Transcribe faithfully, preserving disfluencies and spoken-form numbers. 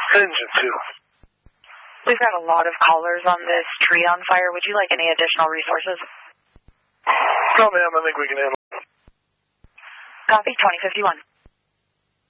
Engine two. We've got a lot of callers on this tree on fire. Would you like any additional resources? No, ma'am. I think we can handle it. Copy, twenty fifty-one.